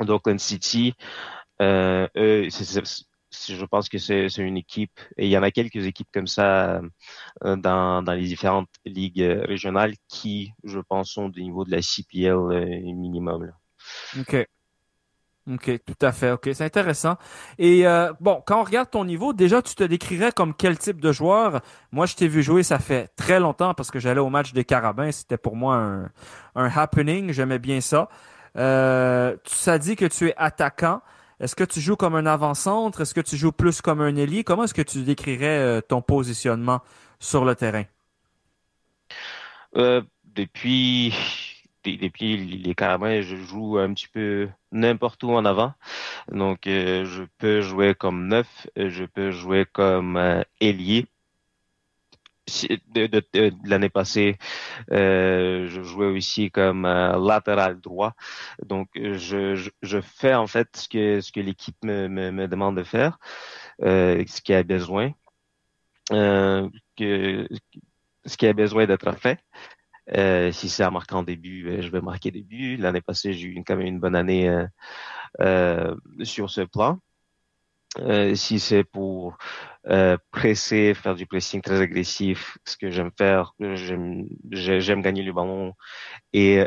d'Auckland City. Eux, je pense que c'est une équipe, et il y en a quelques équipes comme ça dans les différentes ligues régionales qui, je pense, sont du niveau de la CPL minimum, là. OK. OK, tout à fait. OK, c'est intéressant. Et bon, quand on regarde ton niveau, déjà, tu te décrirais comme quel type de joueur? Moi, je t'ai vu jouer, ça fait très longtemps parce que j'allais au match des Carabins. C'était pour moi un happening. J'aimais bien ça. Ça dit que tu es attaquant. Est-ce que tu joues comme un avant-centre? Est-ce que tu joues plus comme un ailier? Comment est-ce que tu décrirais ton positionnement sur le terrain? Depuis depuis les Carabins, je joue un petit peu n'importe où en avant. Donc, je peux jouer comme neuf, je peux jouer comme ailier. De l'année passée, je jouais aussi comme latéral droit. Donc, je fais en fait ce que l'équipe me demande de faire, ce qui a besoin, euh, que, ce qui a besoin d'être fait. Si c'est à marquer en début, je vais marquer début. L'année passée, j'ai eu quand même une bonne année sur ce plan. Si c'est pour presser, faire du pressing très agressif, ce que j'aime faire, j'aime gagner le ballon et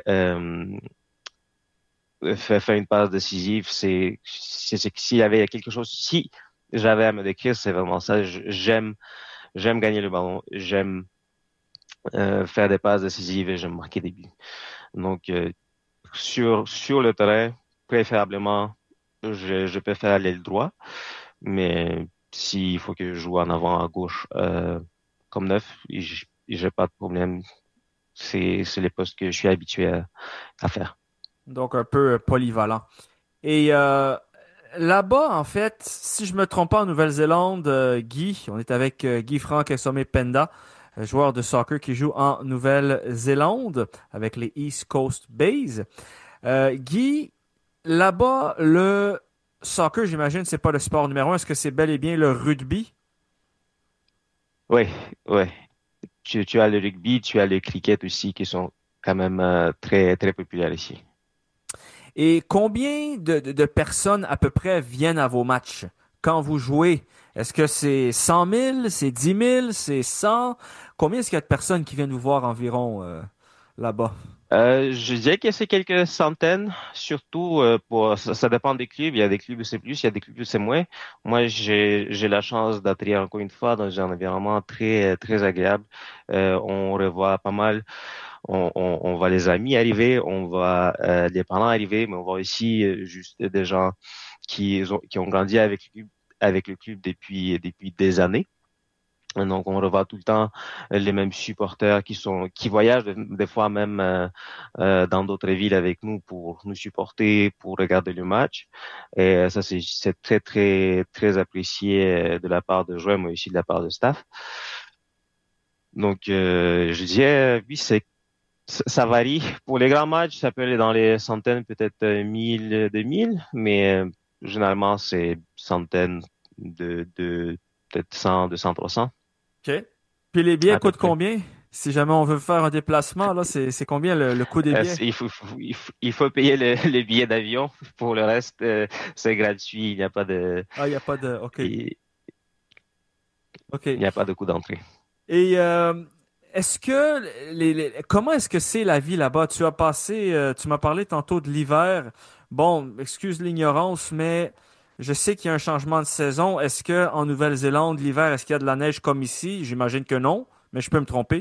faire une passe décisive, c'est que s'il y avait quelque chose, si j'avais à me décrire, c'est vraiment ça. J'aime gagner le ballon, j'aime faire des passes décisives et j'aime marquer des buts. Donc sur le terrain, préférablement, je préfère aller le droit. Mais s'il faut que je joue en avant à gauche comme neuf, j'ai pas de problème. C'est les postes que je suis habitué à faire. Donc, un peu polyvalent. Et là-bas, en fait, si je me trompe pas, en Nouvelle-Zélande, Guy, on est avec Guy Franck Sommet Penda, joueur de soccer qui joue en Nouvelle-Zélande avec les East Coast Bays. Guy, là-bas, le soccer, j'imagine, c'est pas le sport numéro un. Est-ce que c'est bel et bien le rugby? Oui, oui. Tu as le rugby, tu as le cricket aussi qui sont quand même très très populaires ici. Et combien de personnes à peu près viennent à vos matchs quand vous jouez? Est-ce que c'est 100 000, c'est 10 000, c'est 100? Combien est-ce qu'il y a de personnes qui viennent vous voir environ là-bas? Je dirais que c'est quelques centaines, surtout ça dépend des clubs. Il y a des clubs où c'est plus, il y a des clubs où c'est moins. Moi, j'ai la chance d'atterrir encore une fois dans un environnement très très agréable. On revoit pas mal. On voit les amis arriver, on voit les parents arriver, mais on voit aussi juste des gens qui ont grandi avec le club depuis des années. Donc, on revoit tout le temps les mêmes supporters qui voyagent des fois même dans d'autres villes avec nous pour nous supporter, pour regarder le match. Et ça, c'est très, très, très apprécié de la part de joueurs, mais aussi de la part de staff. Donc, je dirais, oui, ça varie. Pour les grands matchs, ça peut aller dans les centaines, peut-être 1000, 2000, mais généralement, c'est centaines de peut-être 100, 200, 300 OK. Puis les billets à peu coûtent près. combien? Si jamais on veut faire un déplacement, là, c'est combien le coût des billets? Il faut payer le billet d'avion. Pour le reste, c'est gratuit. Ah, il n'y a pas de... OK. Il OK. n'y a pas de coût d'entrée. Et est-ce que comment est-ce que c'est la vie là-bas? Tu as passé, tu m'as parlé tantôt de l'hiver. Bon, excuse l'ignorance, mais je sais qu'il y a un changement de saison. Est-ce que en Nouvelle-Zélande, l'hiver, est-ce qu'il y a de la neige comme ici? J'imagine que non, mais je peux me tromper.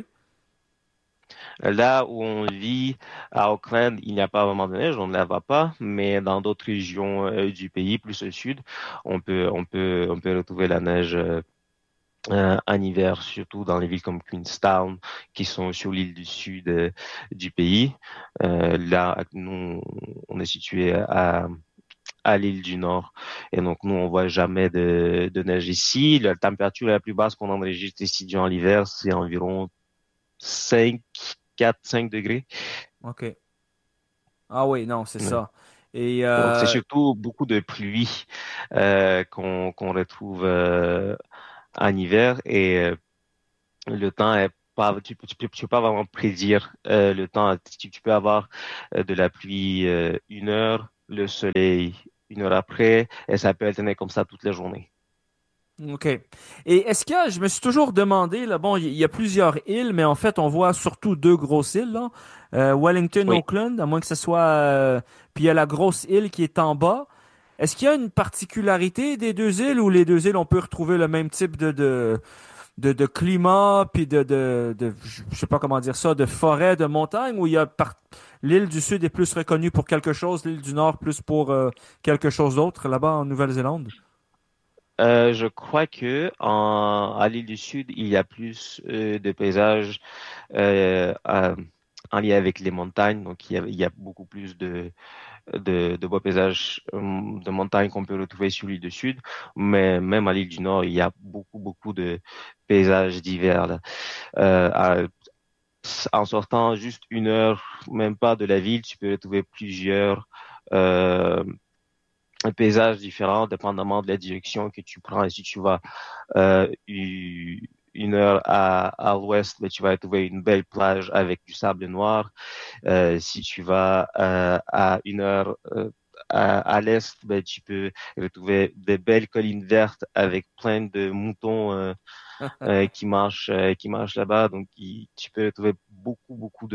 Là où on vit à Auckland, il n'y a pas vraiment de neige, on ne la voit pas, mais dans d'autres régions du pays, plus au sud, on peut retrouver la neige en hiver, surtout dans les villes comme Queenstown, qui sont sur l'île du sud du pays. Là, nous, on est situé à l'île du Nord. Et donc, nous, on voit jamais de neige ici. La température la plus basse qu'on enregistre ici durant l'hiver, c'est environ 5, 4, 5 degrés. OK. Ah oui, non, c'est Ouais. ça. Et Donc, c'est surtout beaucoup de pluie qu'on retrouve en hiver et le temps est pas, tu peux pas vraiment prédire le temps. Tu peux avoir de la pluie 1 heure. le soleil 1 heure après, et ça peut alterner comme ça toute la journée. OK. Et est-ce que je me suis toujours demandé, là, bon, il y a plusieurs îles, mais en fait, on voit surtout deux grosses îles, là. Wellington, Oui. Auckland, à moins que ce soit. Puis il y a la grosse île qui est en bas. Est-ce qu'il y a une particularité des deux îles ou les deux îles, on peut retrouver le même type de climat, puis je sais pas comment dire ça, de forêt, de montagne, ou l'île du Sud est plus reconnue pour quelque chose, l'île du Nord plus pour quelque chose d'autre, là-bas en Nouvelle-Zélande? Je crois que à l'île du Sud, il y a plus de paysages euh, à- en lien avec les montagnes. Donc, il y a beaucoup plus de beaux paysages de montagnes qu'on peut retrouver sur l'île du Sud. Mais même à l'île du Nord, il y a beaucoup, beaucoup de paysages divers, là. En sortant juste 1 heure, même pas de la ville, tu peux retrouver plusieurs euh, paysages différents, dépendamment de la direction que tu prends. Et si tu vas 1 heure à l'ouest, ben, tu vas trouver une belle plage avec du sable noir. Si tu vas à 1 heure à l'est, ben, tu peux retrouver des belles collines vertes avec plein de moutons qui marchent là-bas. Donc, tu peux retrouver beaucoup, beaucoup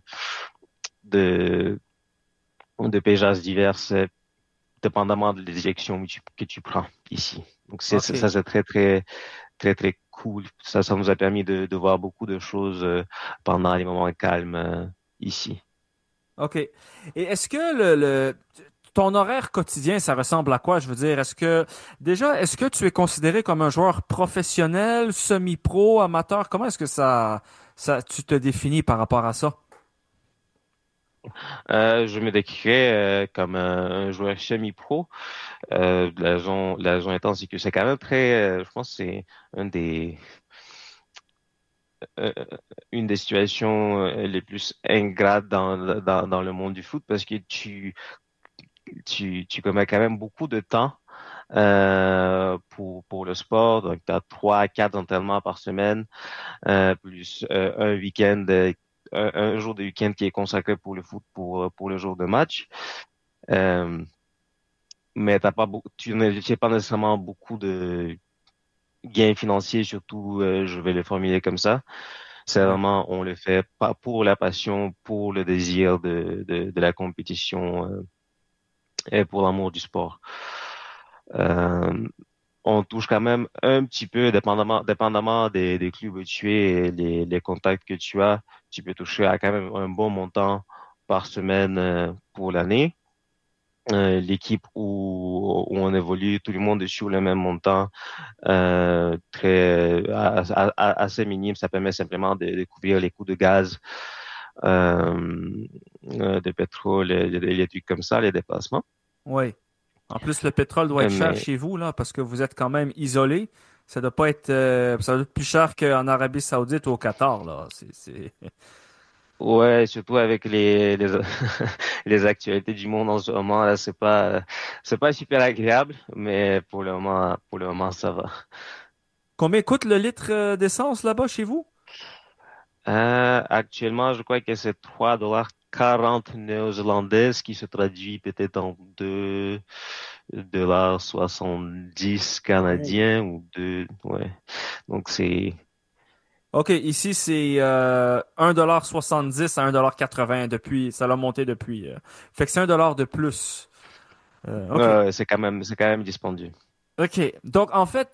de, de paysages divers, dépendamment de la direction que tu prends ici. Donc, ça, OK. c'est très, très, très, très cool. Ça nous a permis de voir beaucoup de choses pendant les moments calmes ici. OK. Et est-ce que ton horaire quotidien, ça ressemble à quoi? Je veux dire, est-ce que tu es considéré comme un joueur professionnel, semi-pro, amateur? Comment est-ce que tu te définis par rapport à ça? Je me décrirais comme un joueur semi-pro. La raison étant, c'est que c'est quand même très, je pense que c'est un des, euh, une des situations les plus ingrates dans le monde du foot parce que tu commets quand même beaucoup de temps pour le sport. Donc, tu as 3 à 4 entraînements par semaine, plus un week-end, un jour de week-end qui est consacré pour le foot, pour le jour de match. Euh, mais tu n'as pas nécessairement beaucoup de gains financiers, surtout, je vais le formuler comme ça. C'est Ouais. vraiment, on le fait pas pour la passion, pour le désir de la compétition et pour l'amour du sport. Euh, on touche quand même un petit peu, dépendamment des clubs où tu es et les contacts que tu as, tu peux toucher à quand même un bon montant par semaine pour l'année. L'équipe où on évolue, tout le monde est sur le même montant, assez minime. Ça permet simplement de couvrir les coûts de gaz, euh, de pétrole, les trucs comme ça, les déplacements. Oui. En plus, le pétrole doit être cher Mais chez vous, là, parce que vous êtes quand même isolé. Ça doit être plus cher qu'en Arabie Saoudite ou au Qatar, là. ouais, surtout avec les actualités du monde en ce moment, là, c'est pas super agréable, mais pour le moment, ça va. Combien coûte le litre d'essence là-bas chez vous? Actuellement, je crois que c'est 3,40 $ néo-zélandaises qui se traduit peut-être en 2,70 $ canadiens ou ouais. Donc OK, ici, c'est 1,70 $ à 1,80 $ depuis. Ça l'a monté depuis. Fait que c'est 1 $ de plus. OK. c'est quand même dispendieux. OK. Donc, en fait,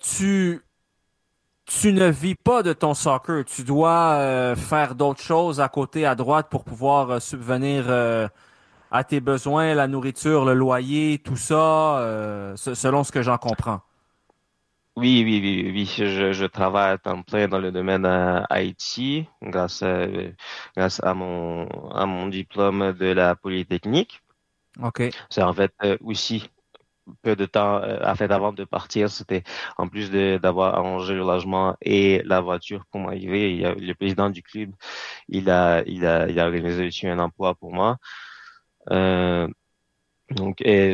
tu ne vis pas de ton soccer. Tu dois faire d'autres choses à côté, à droite pour pouvoir subvenir à tes besoins, la nourriture, le loyer, tout ça, selon ce que j'en comprends. Oui, oui, oui, oui. Je travaille à temps plein dans le domaine IT grâce à mon diplôme de la Polytechnique. OK. C'est en fait aussi peu de temps, en fait, avant de partir, c'était en plus d'avoir arrangé le logement et la voiture pour m'arriver. Le président du club, il a organisé aussi un emploi pour moi. Euh, donc, et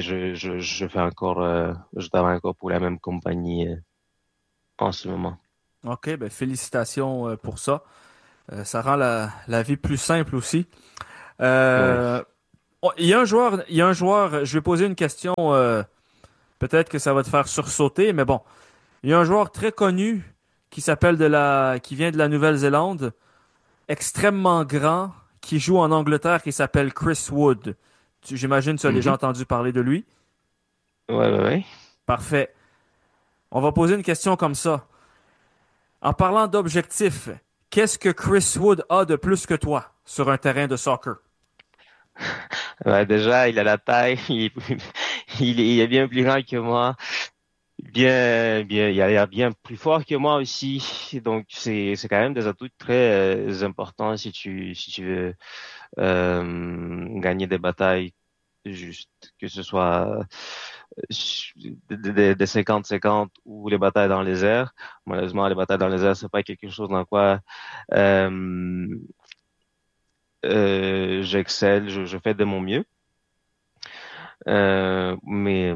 je travaille encore pour la même compagnie en ce moment. OK, ben félicitations pour ça. Ça rend la vie plus simple aussi. Oui. Euh, Oh, il y a un joueur, je vais poser une question, peut-être que ça va te faire sursauter, mais bon. Il y a un joueur très connu qui vient de la Nouvelle-Zélande, extrêmement grand, qui joue en Angleterre, qui s'appelle Chris Wood. J'imagine que tu as déjà Mhm. entendu parler de lui. Ouais, ouais, ouais. Parfait. On va poser une question comme ça. En parlant d'objectifs, qu'est-ce que Chris Wood a de plus que toi sur un terrain de soccer? Ouais, déjà, il a la taille, il est bien plus grand que moi, il a l'air bien plus fort que moi aussi. Donc, c'est quand même des atouts très importants si tu veux gagner des batailles, juste que ce soit des 50-50 ou les batailles dans les airs. Malheureusement, les batailles dans les airs, c'est pas quelque chose dans quoi euh, j'excelle, je fais de mon mieux. Mais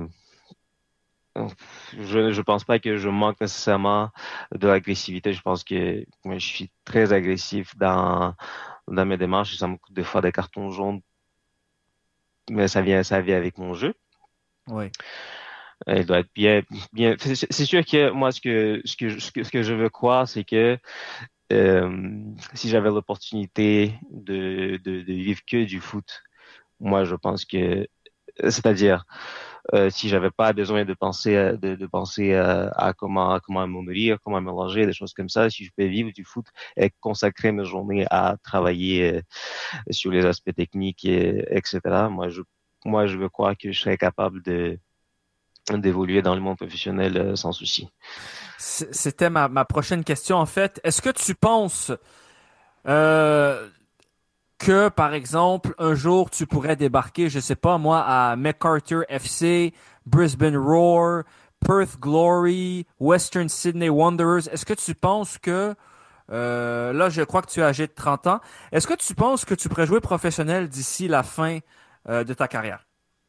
je pense pas que je manque nécessairement de l'agressivité. Je pense que moi, je suis très agressif dans mes démarches. Ça me coûte des fois des cartons jaunes, mais ça vient avec mon jeu. Oui. Il doit être bien. C'est sûr que moi, ce que je veux croire, c'est que si j'avais l'opportunité de vivre que du foot, moi, je pense que, c'est-à-dire, si j'avais pas besoin de penser de penser à comment me nourrir, comment me manger, des choses comme ça, si je pouvais vivre du foot et consacrer mes journées à travailler sur les aspects techniques etc. Moi je veux croire que je serais capable de d'évoluer dans le monde professionnel sans souci. C'était ma prochaine question, en fait. Est-ce que tu penses euh, que, par exemple, un jour, tu pourrais débarquer, je sais pas moi, à MacArthur FC, Brisbane Roar, Perth Glory, Western Sydney Wanderers? Est-ce que tu penses que, là, je crois que tu es âgé de 30 ans, est-ce que tu penses que tu pourrais jouer professionnel d'ici la fin, de ta carrière?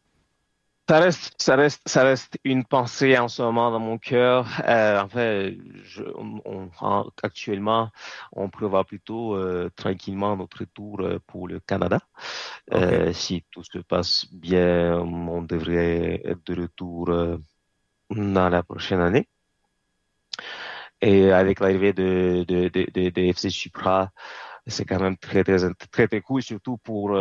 Ça reste une pensée en ce moment dans mon cœur. En fait, actuellement, on prévoit plutôt tranquillement notre tour pour le Canada. OK. Si tout se passe bien, on devrait être de retour dans la prochaine année. Et avec l'arrivée de FC Supra, c'est quand même très cool, surtout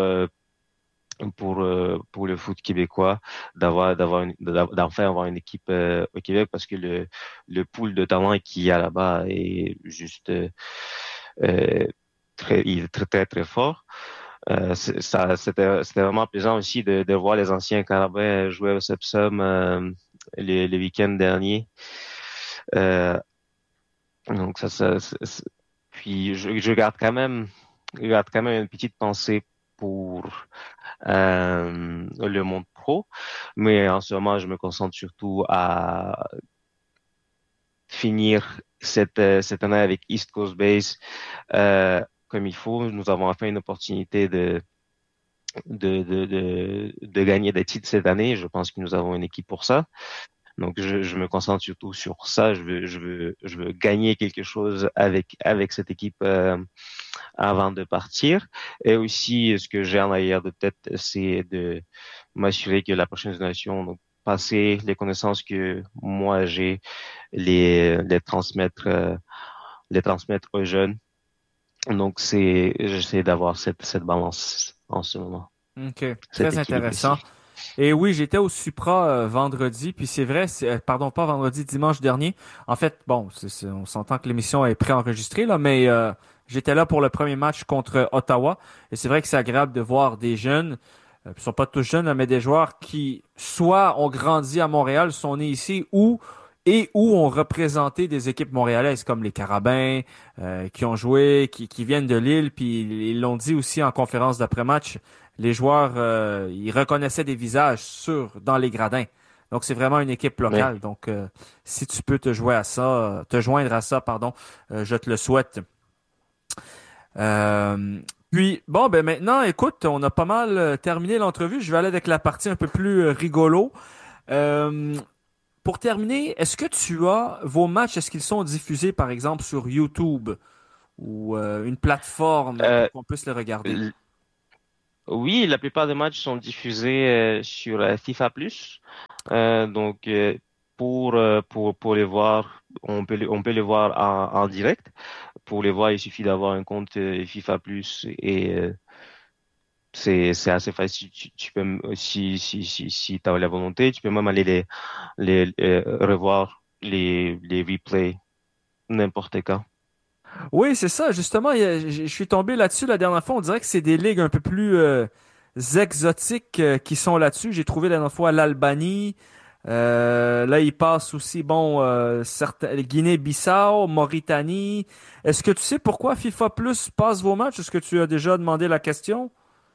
pour le foot québécois, d'enfin avoir une équipe au Québec parce que le pool de talent qu'il y a là-bas est juste euh, il est très fort. C'était vraiment plaisant aussi de voir les anciens Carabins jouer au Sepsum le week-end dernier. Euh, donc puis je garde quand même une petite pensée pour le monde pro, mais en ce moment, je me concentre surtout à finir cette année avec East Coast Base comme il faut. Nous avons enfin une opportunité de gagner des titres cette année. Je pense que nous avons une équipe pour ça. Donc, je me concentre surtout sur ça. Je veux gagner quelque chose avec cette équipe avant de partir. Et aussi, ce que j'ai en arrière de tête, c'est de m'assurer que la prochaine génération, donc, passer les connaissances que moi j'ai, les transmettre aux jeunes. Donc, j'essaie d'avoir cette balance en ce moment, OK. cet Très équilibre intéressant. ici. Et oui, j'étais au Supra vendredi, puis c'est vrai, pardon, pas vendredi, dimanche dernier. En fait, bon, on s'entend que l'émission est préenregistrée là, mais j'étais là pour le premier match contre Ottawa, et c'est vrai que c'est agréable de voir des jeunes, ils sont pas tous jeunes, là, mais des joueurs qui soit ont grandi à Montréal, sont nés ici, ou ont représenté des équipes montréalaises comme les Carabins, qui ont joué, qui viennent de Lille, puis ils l'ont dit aussi en conférence d'après-match les joueurs, ils reconnaissaient des visages dans les gradins. Donc, c'est vraiment une équipe Oui. locale. Donc, si tu peux te joindre à ça, pardon, je te le souhaite. Euh, Puis, bon, ben maintenant, écoute, on a pas mal terminé l'entrevue. Je vais aller avec la partie un peu plus rigolo. Euh, pour terminer, est-ce que tu as vos matchs, est-ce qu'ils sont diffusés, par exemple, sur YouTube ou une plateforme Euh, pour qu'on puisse les regarder? Oui, la plupart des matchs sont diffusés sur FIFA Plus. Donc pour les voir, on peut les voir en direct. Pour les voir, il suffit d'avoir un compte FIFA Plus et c'est assez facile. Tu peux si tu as la volonté, tu peux même aller les revoir les replays n'importe quand. Oui, c'est ça. Justement, je suis tombé là-dessus la dernière fois. On dirait que c'est des ligues un peu plus exotiques qui sont là-dessus. J'ai trouvé la dernière fois l'Albanie. Là, il passe aussi, bon, Guinée-Bissau, Mauritanie. Est-ce que tu sais pourquoi FIFA Plus passe vos matchs? Est-ce que tu as déjà demandé la question?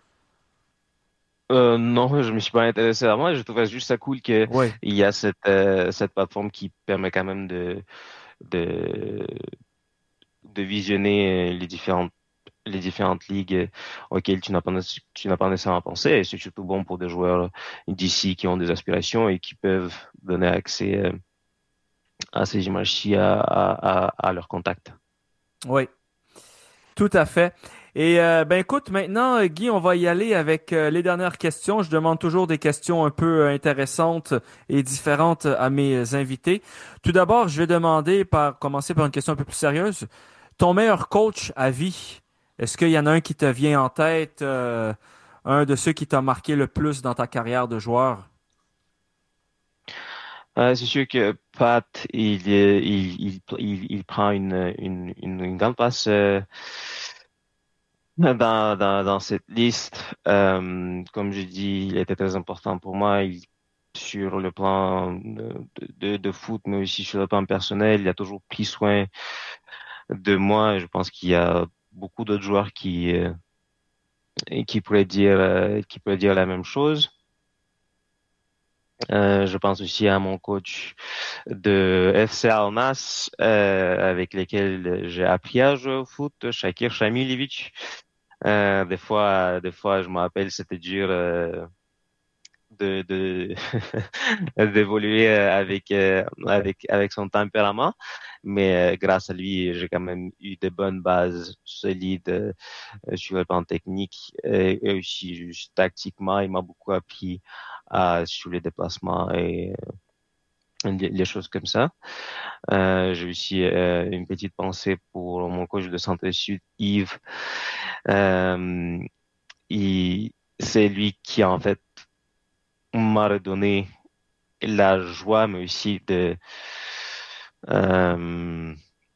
Non, je me suis pas intéressé à moi. Je trouvais juste ça cool qu'il Oui. y a cette plateforme qui permet quand même de, de visionner les différentes ligues auxquelles tu n'as pas nécessairement pensé. Et c'est surtout bon pour des joueurs d'ici qui ont des aspirations et qui peuvent donner accès à ces images-ci à leurs contacts. Oui. Tout à fait. Et ben écoute, maintenant, Guy, on va y aller avec les dernières questions. Je demande toujours des questions un peu intéressantes et différentes à mes invités. Tout d'abord, je vais commencer par une question un peu plus sérieuse. Ton meilleur coach à vie, est-ce qu'il y en a un qui te vient en tête, un de ceux qui t'a marqué le plus dans ta carrière de joueur? C'est sûr que Pat, il prend une grande place dans cette liste. Comme je dis, il était très important pour moi. Sur le plan de foot, mais aussi sur le plan personnel, il a toujours pris soin de moi. Je pense qu'il y a beaucoup d'autres joueurs qui pourraient dire la même chose. Je pense aussi à mon coach de FC Almas, avec lesquels j'ai appris à jouer au foot, Shakir Shamiljevic. Des fois, je me rappelle, c'était dur de d'évoluer avec son tempérament, mais grâce à lui, j'ai quand même eu de bonnes bases solides sur le plan technique et aussi juste tactiquement, il m'a beaucoup appris sur les déplacements et les choses comme ça. J'ai aussi une petite pensée pour mon coach de Centre Sud, Yves. Euh, c'est lui qui en fait m'a redonné la joie, mais aussi euh,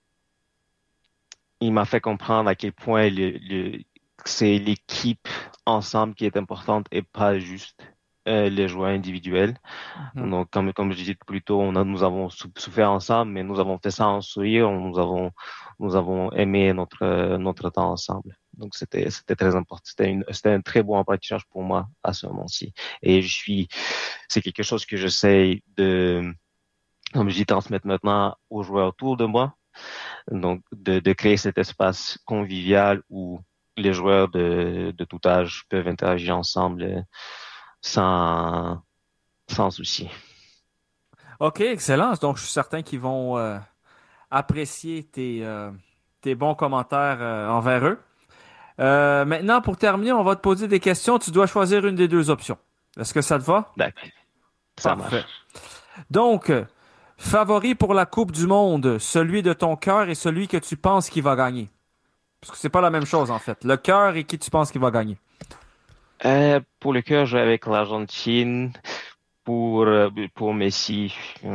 il m'a fait comprendre à quel point c'est l'équipe ensemble qui est importante et pas juste les joueurs individuels. Mhm. Donc, comme je disais plus tôt, nous avons souffert ensemble, mais nous avons fait ça en sourire, nous avons aimé notre temps ensemble. Donc, c'était très important. C'était un très bon apprentissage pour moi à ce moment-ci. Et c'est quelque chose que j'essaie comme je dis, transmettre maintenant aux joueurs autour de moi. Donc, de créer cet espace convivial où les joueurs de tout âge peuvent interagir ensemble sans, sans souci. OK, excellent. Donc, je suis certain qu'ils vont apprécier tes bons commentaires envers eux. Maintenant, pour terminer, on va te poser des questions. Tu dois choisir une des deux options. Est-ce que ça te va? D'accord, ça Parfait. marche. Donc, favori pour la Coupe du Monde, celui de ton cœur et celui que tu penses qui va gagner. Parce que c'est pas la même chose, en fait. Le cœur et qui tu penses qui va gagner. Pour le cœur, je vais avec l'Argentine. Pour Messi,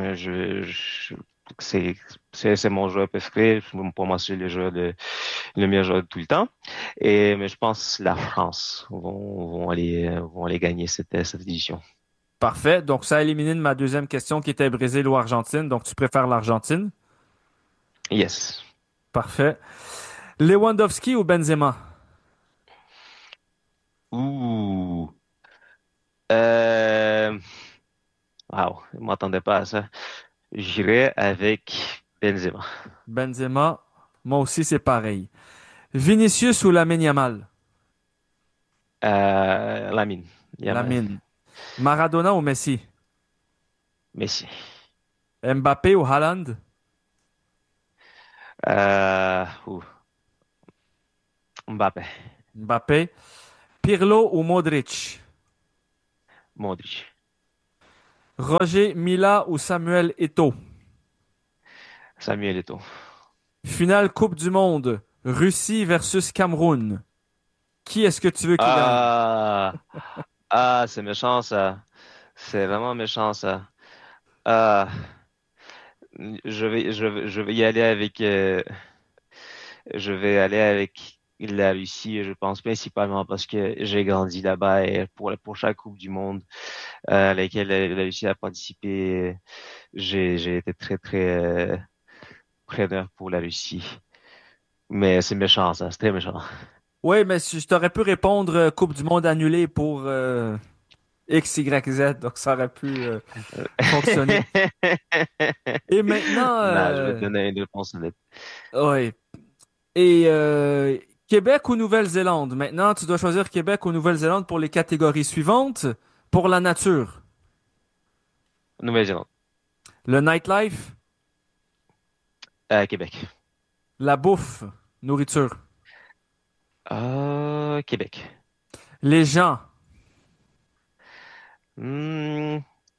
c'est, c'est mon joueur préféré. Pour moi, c'est le meilleur joueur de tout le temps. Mais je pense que la France vont aller gagner cette édition. Parfait. Donc, ça a éliminé de ma deuxième question qui était Brésil ou Argentine. Donc, tu préfères l'Argentine. Yes. Parfait. Lewandowski ou Benzema? Ouh. Euh, wow, je m'attendais pas à ça. J'irai avec Benzema. Benzema, moi aussi, c'est pareil. Vinicius ou Lamine Yamal? Lamine, Yamal, Lamine. Maradona ou Messi? Messi. Mbappé ou Haaland? Ouh, Mbappé. Mbappé. Pirlo ou Modric? Modric. Roger Mila ou Samuel Eto'o? Samuel Eto'o. Finale Coupe du Monde. Russie versus Cameroun. Qui est-ce que tu veux qui gagne? Ah, ah, c'est méchant ça. C'est vraiment méchant ça. Ah, je vais y aller avec, je vais aller avec la Russie. Je pense principalement parce que j'ai grandi là-bas et pour chaque Coupe du Monde à laquelle la Russie a participé, j'ai été très très preneur pour la Russie. Mais c'est méchant ça, c'est très méchant. Oui, mais je t'aurais pu répondre Coupe du Monde annulée pour X, Y, Z, donc ça aurait pu fonctionner. Et maintenant, Non, je vais te donner une réponse honnête. ouais. Et Québec ou Nouvelle-Zélande? Maintenant, tu dois choisir Québec ou Nouvelle-Zélande pour les catégories suivantes. Pour la nature, Nouvelle-Zélande. le nightlife, Québec. la bouffe, nourriture, Québec. les gens. Hmm,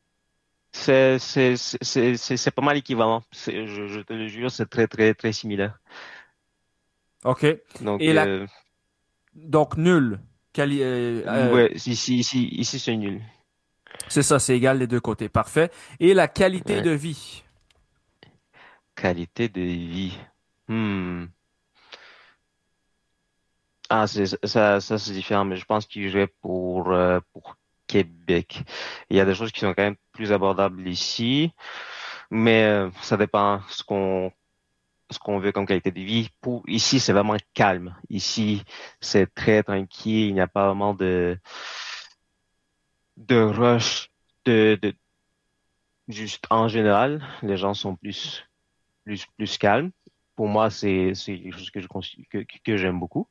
c'est pas mal équivalent. Je te le jure, c'est très, très, très similaire. OK. Donc, Et la donc nul. ouais, ici, c'est nul. C'est ça, c'est égal les deux côtés. Parfait. Et la qualité Ouais. de vie. Qualité de vie. Hmm. Ah, ça, c'est différent, mais je pense qu'il jouait pour Québec. Il y a des choses qui sont quand même plus abordables ici, mais ça dépend ce qu'on veut comme qualité de vie. Pour ici, c'est vraiment calme. Ici, c'est très tranquille. Il n'y a pas vraiment de rush, de juste en général. Les gens sont plus calmes. Pour moi, c'est quelque chose que que j'aime beaucoup.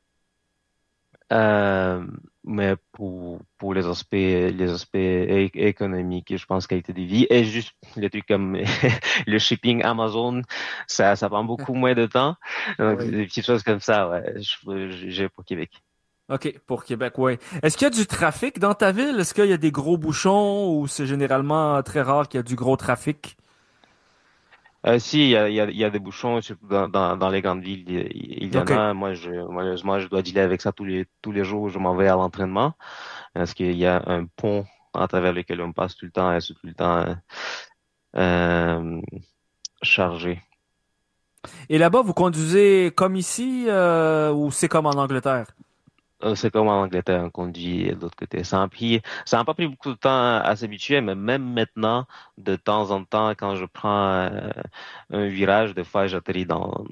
Euh, mais pour les aspects économiques, je pense qualité de vie et juste les trucs comme le shipping Amazon, ça prend beaucoup moins de temps. Donc, Oui. des petites choses comme ça, ouais, j'ai pour Québec. OK, pour Québec, oui. Est-ce qu'il y a du trafic dans ta ville? Est-ce qu'il y a des gros bouchons ou c'est généralement très rare qu'il y a du gros trafic? Si, il y a des bouchons, surtout dans les grandes villes, il y en OK. a. Malheureusement, je dois dealer avec ça tous les jours où je m'en vais à l'entraînement, parce qu'il y a un pont à travers lequel on passe tout le temps et c'est tout le temps euh, chargé. Et là-bas, vous conduisez comme ici ou c'est comme en Angleterre? C'est comme en Angleterre, on conduit de l'autre côté. Ça n'a pas pris beaucoup de temps à s'habituer, mais même maintenant, de temps en temps, quand je prends un virage, des fois, j'atterris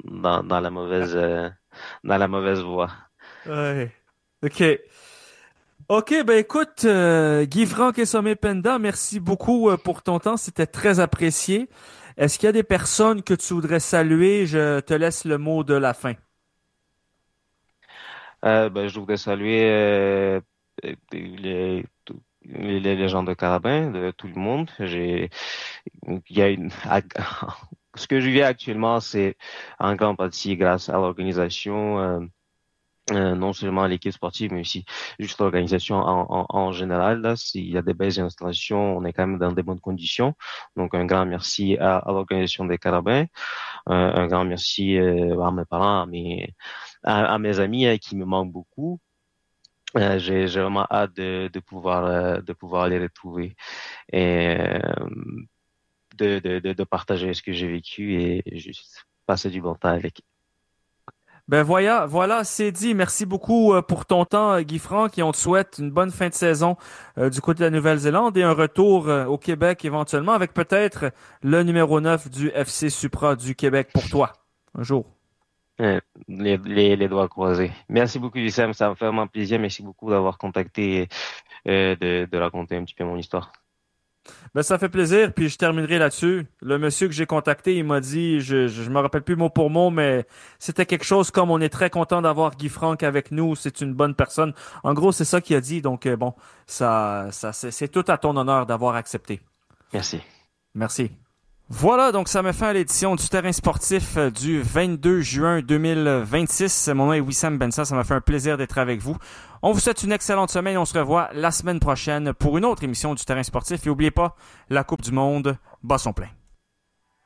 dans la mauvaise voie. Ouais. OK. OK, ben écoute, Guy-Franck et Sommet Penda, merci beaucoup pour ton temps, c'était très apprécié. Est-ce qu'il y a des personnes que tu voudrais saluer? Je te laisse le mot de la fin. Je voudrais saluer les gens de Carabin, de tout le monde. Il y a ce que je vis actuellement, c'est en grande partie grâce à l'organisation. Non seulement l'équipe sportive, mais aussi juste l'organisation en général. Là, s'il y a des belles installations, on est quand même dans des bonnes conditions. Donc, un grand merci à l'organisation des Carabins. Un grand merci à mes parents, à mes amis qui me manquent beaucoup. J'ai vraiment hâte de pouvoir les retrouver et de partager ce que j'ai vécu et juste passer du bon temps avec. Ben voilà, c'est dit. Merci beaucoup pour ton temps, Guy-Franck, et on te souhaite une bonne fin de saison du côté de la Nouvelle-Zélande et un retour au Québec éventuellement avec peut-être le numéro 9 du FC Supra du Québec pour toi, un jour. Les doigts croisés. Merci beaucoup, Wissam. Ça me fait vraiment plaisir. Merci beaucoup d'avoir contacté, de raconter un petit peu mon histoire. Ben, ça fait plaisir, puis je terminerai là-dessus. Le monsieur que j'ai contacté, il m'a dit, je me rappelle plus mot pour mot, mais c'était quelque chose comme on est très content d'avoir Guy Franck avec nous, c'est une bonne personne. En gros, c'est ça qu'il a dit, donc bon, c'est tout à ton honneur d'avoir accepté. Merci. Merci. Voilà, donc ça met fin à l'édition du Terrain sportif du 22 juin 2026. Mon nom est Wissam Bensa, ça m'a fait un plaisir d'être avec vous. On vous souhaite une excellente semaine et on se revoit la semaine prochaine pour une autre émission du Terrain sportif. Et n'oubliez pas, la Coupe du Monde bat son plein.